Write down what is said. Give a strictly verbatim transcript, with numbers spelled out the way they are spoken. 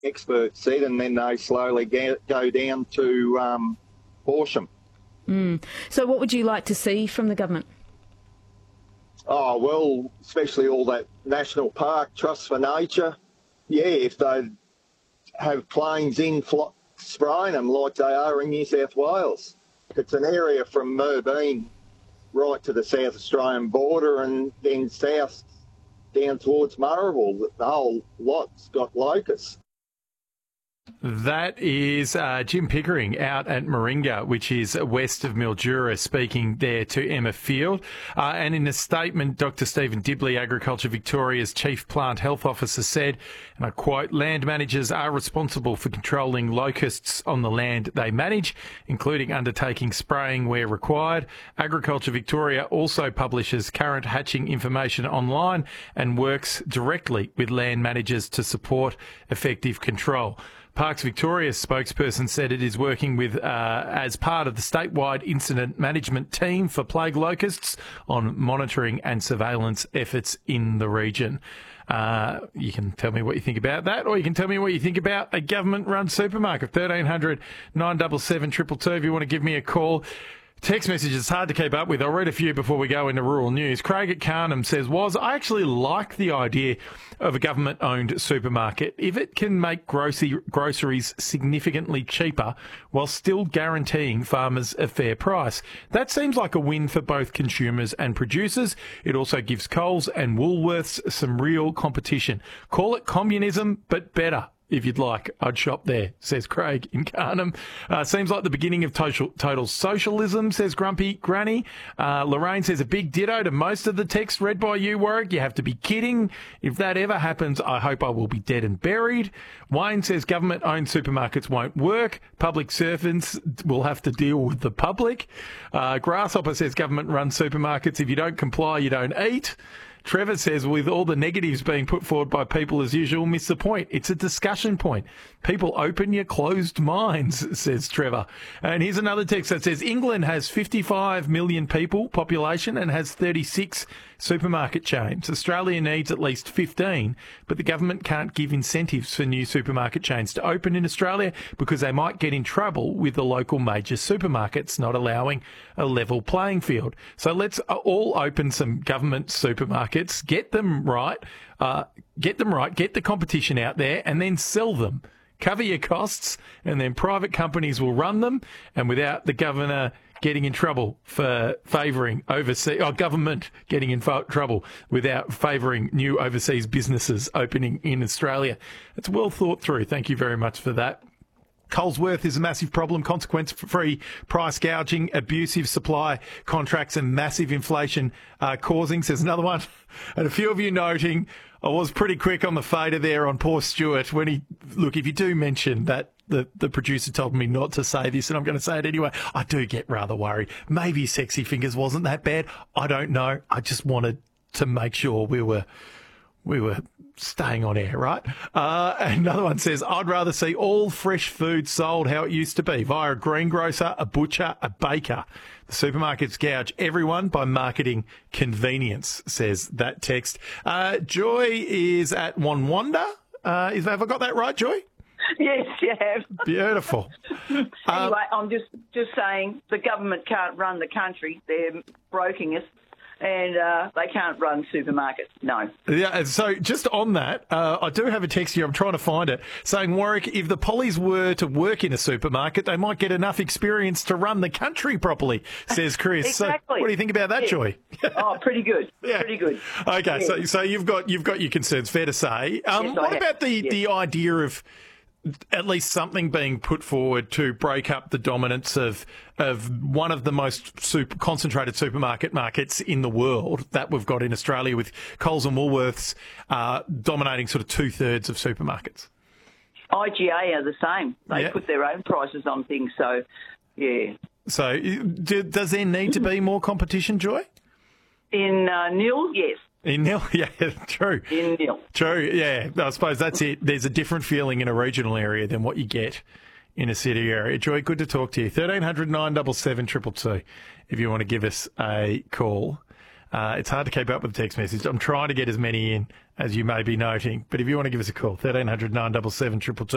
experts said, and then they slowly get, go down to um, Horsham. Mm. So what would you like to see from the government? Oh, well, especially all that National Park Trust for Nature. Yeah, if they have planes in fl- spraying them like they are in New South Wales. It's an area from Moorbeen right to the South Australian border and then south down towards Murrayville. The whole lot's got locusts. That is uh, Jim Pickering out at Moringa, which is west of Mildura, speaking there to Emma Field. Uh, and in a statement, Doctor Stephen Dibley, Agriculture Victoria's Chief Plant Health Officer, said, and I quote, "Land managers are responsible for controlling locusts on the land they manage, including undertaking spraying where required. Agriculture Victoria also publishes current hatching information online and works directly with land managers to support effective control." Parks Victoria's spokesperson said it is working with, uh, as part of the statewide incident management team for plague locusts on monitoring and surveillance efforts in the region. Uh, you can tell me what you think about that, or you can tell me what you think about a government-run supermarket. thirteen hundred nine seven seven two two two if you want to give me a call. Text messages, hard to keep up with. I'll read a few before we go into rural news. Craig at Carnham says, "Was I actually like the idea of a government-owned supermarket if it can make grocery, groceries significantly cheaper while still guaranteeing farmers a fair price. That seems like a win for both consumers and producers. It also gives Coles and Woolworths some real competition. Call it communism, but better. If you'd like, I'd shop there," says Craig in Carnham. Uh, seems like the beginning of total, total socialism, says Grumpy Granny. Uh, Lorraine says, "A big ditto to most of the text read by you, Warwick. You have to be kidding. If that ever happens, I hope I will be dead and buried." Wayne says, "Government-owned supermarkets won't work. Public servants will have to deal with the public." Uh, Grasshopper says, "Government-run supermarkets, if you don't comply, you don't eat." Trevor says, "With all the negatives being put forward by people as usual, miss the point. It's a discussion point. People open your closed minds," says Trevor. And here's another text that says, "England has fifty-five million people population and has thirty-six supermarket chains. Australia needs at least fifteen, but the government can't give incentives for new supermarket chains to open in Australia because they might get in trouble with the local major supermarkets not allowing a level playing field. So let's all open some government supermarkets, get them right, uh, get them right, get the competition out there, and then sell them. Cover your costs, and then private companies will run them, and without the governor getting in trouble for favouring overseas, or government getting in fo- trouble without favouring new overseas businesses opening in Australia." It's well thought through. Thank you very much for that. Colesworth is a massive problem, consequence-free price gouging, abusive supply contracts and massive inflation uh, causing, says another one. And a few of you noting, I was pretty quick on the fader there on poor Stuart when he, look, if you do mention that the, the producer told me not to say this and I'm going to say it anyway, I do get rather worried. Maybe Sexy Fingers wasn't that bad. I don't know. I just wanted to make sure we were... we were staying on air, right? Uh, another one says, "I'd rather see all fresh food sold how it used to be, via a greengrocer, a butcher, a baker. The supermarkets gouge everyone by marketing convenience," says that text. Uh, Joy is at Wonwanda. Uh, is, have I got that right, Joy? Yes, you have. Beautiful. Anyway, um, I'm just, just saying the government can't run the country. They're broking us. And uh, they can't run supermarkets, no. Yeah, so just on that, uh, I do have a text here, I'm trying to find it, saying, "Warwick, if the pollies were to work in a supermarket, they might get enough experience to run the country properly," says Chris. Exactly. So what do you think about that, yeah. Joy? Oh, pretty good. Yeah. Pretty good. Okay, yeah. so so you've got you've got your concerns, fair to say. Um, Yes, what I about have. the, Yes. the idea of at least something being put forward to break up the dominance of of one of the most super concentrated supermarket markets in the world that we've got in Australia, with Coles and Woolworths uh, dominating sort of two thirds of supermarkets? I G A are the same. They Yeah. put their own prices on things, so, yeah. So do, does there need to be more competition, Joy? In uh, nil, yes. In nil, yeah, true. In nil. True, yeah. I suppose that's it. There's a different feeling in a regional area than what you get in a city area. Joy, good to talk to you. thirteen hundred nine seven seven two two two if you want to give us a call. Uh, it's hard to keep up with the text message. I'm trying to get as many in as you may be noting, but if you want to give us a call, thirteen hundred nine seven seven two two two.